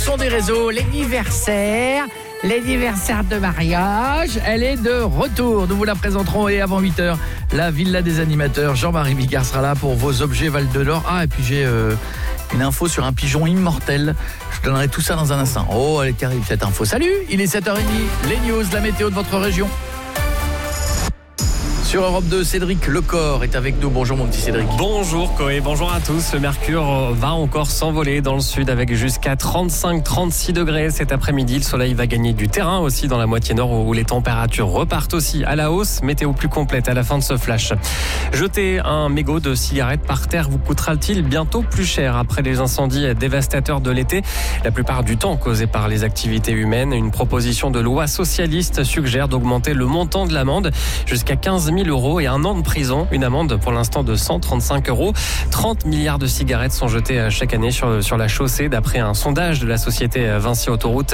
son des réseaux, l'anniversaire de mariage, elle est de retour. Nous vous la présenterons et avant 8h, la Villa des animateurs. Jean-Marie Bigard sera là pour vos objets Val de l'Or. Ah, et puis j'ai une info sur un pigeon immortel. Je donnerai tout ça dans un instant. Oh, elle est terrible cette info. Salut, il est 7h30. Les news, la météo de votre région. Sur Europe 2, Cédric Lecor est avec nous. Bonjour mon petit Cédric. Bonjour Koé, bonjour à tous. Le mercure va encore s'envoler dans le sud avec jusqu'à 35-36 degrés cet après-midi. Le soleil va gagner du terrain aussi dans la moitié nord où les températures repartent aussi à la hausse. Météo plus complète à la fin de ce flash. Jeter un mégot de cigarette par terre vous coûtera-t-il bientôt plus cher après les incendies dévastateurs de l'été, la plupart du temps causés par les activités humaines? Une proposition de loi socialiste suggère d'augmenter le montant de l'amende jusqu'à 15 000 € et 1 an de prison. Une amende pour l'instant de 135 €. 30 milliards de cigarettes sont jetées chaque année sur la chaussée. D'après un sondage de la société Vinci Autoroute,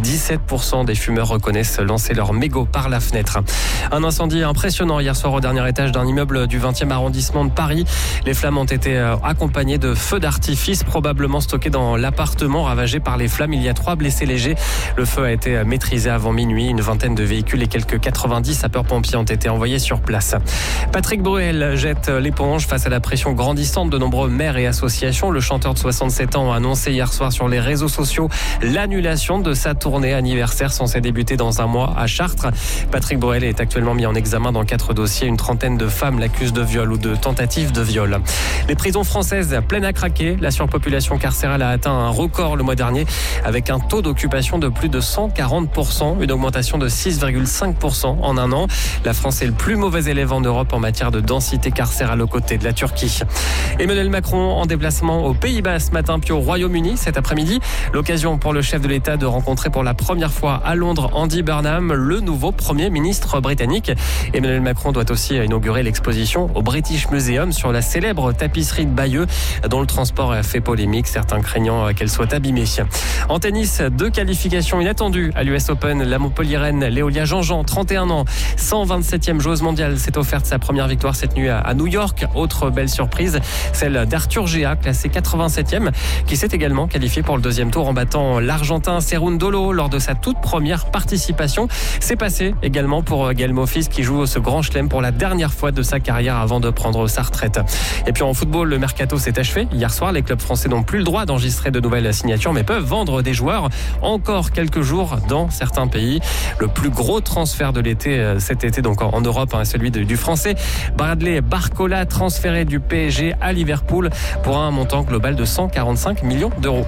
17% des fumeurs reconnaissent lancer leur mégot par la fenêtre. Un incendie impressionnant hier soir au dernier étage d'un immeuble du 20e arrondissement de Paris. Les flammes ont été accompagnées de feux d'artifice probablement stockés dans l'appartement ravagé par les flammes. Il y a 3 blessés légers. Le feu a été maîtrisé avant minuit. Une vingtaine de véhicules et quelques 90 sapeurs-pompiers ont été envoyés sur place. Patrick Bruel jette l'éponge face à la pression grandissante de nombreux maires et associations. Le chanteur de 67 ans a annoncé hier soir sur les réseaux sociaux l'annulation de sa tournée anniversaire censée débuter dans un mois à Chartres. Patrick Bruel est actuellement mis en examen dans 4 dossiers. Une trentaine de femmes l'accusent de viol ou de tentative de viol. Les prisons françaises pleines à craquer. La surpopulation carcérale a atteint un record le mois dernier avec un taux d'occupation de plus de 140%, une augmentation de 6,5% en un an. La France est le plus mauvais élève en Europe en matière de densité carcérale aux côtés de la Turquie. Emmanuel Macron en déplacement aux Pays-Bas ce matin puis au Royaume-Uni cet après-midi. L'occasion pour le chef de l'État de rencontrer pour la première fois à Londres Andy Burnham, le nouveau Premier ministre britannique. Emmanuel Macron doit aussi inaugurer l'exposition au British Museum sur la célèbre tapisserie de Bayeux dont le transport fait polémique, certains craignant qu'elle soit abîmée. En tennis, 2 qualifications inattendues à l'US Open. La Montpelliéraine Léolia Jean-Jean, 31 ans, 127e joueuse mondiale, s'est offerte sa première victoire cette nuit à New York. Autre belle surprise, celle d'Arthur Géa, classé 87e, qui s'est également qualifié pour le deuxième tour en battant l'Argentin Cerundolo lors de sa toute première participation. C'est passé également pour Gaël Monfils qui joue ce grand chelem pour la dernière fois de sa carrière avant de prendre sa retraite. Et puis en football, le mercato s'est achevé. Hier soir, les clubs français n'ont plus le droit d'enregistrer de nouvelles signatures mais peuvent vendre des joueurs encore quelques jours dans certains pays. Le plus gros transfert de l'été cet été donc en Europe, celui du français Bradley Barcola, transféré du PSG à Liverpool pour un montant global de 145 millions d'euros.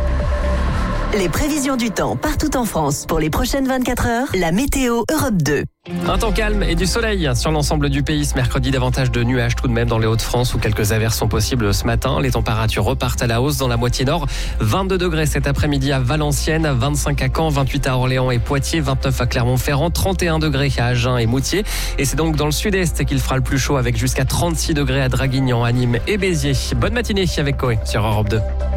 Les prévisions du temps partout en France pour les prochaines 24 heures, la météo Europe 2. Un temps calme et du soleil sur l'ensemble du pays ce mercredi, davantage de nuages tout de même dans les Hauts-de-France où quelques averses sont possibles ce matin. Les températures repartent à la hausse dans la moitié nord. 22 degrés cet après-midi à Valenciennes, 25 à Caen, 28 à Orléans et Poitiers, 29 à Clermont-Ferrand, 31 degrés à Agen et Moutier. Et c'est donc dans le sud-est qu'il fera le plus chaud avec jusqu'à 36 degrés à Draguignan, à Nîmes et Béziers. Bonne matinée avec Koé sur Europe 2.